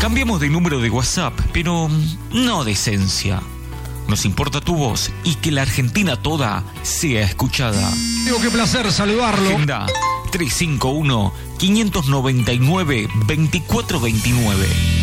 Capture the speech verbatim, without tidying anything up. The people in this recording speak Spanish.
Cambiamos de número de WhatsApp, pero no de esencia. Nos importa tu voz y que la Argentina toda sea escuchada. Digo, qué placer saludarlo. Agenda tres cinco uno, cinco nueve nueve, dos cuatro dos nueve.